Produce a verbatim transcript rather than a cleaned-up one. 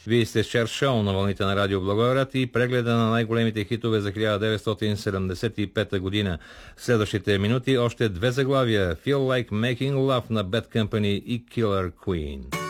Вие сте с Чар Шоу на вълните на Радио Благоевград и прегледа на най-големите хитове за хиляда деветстотин седемдесет и пета година. В следващите минути още две заглавия: Feel Like Making Love на Bad Company и Killer Queen.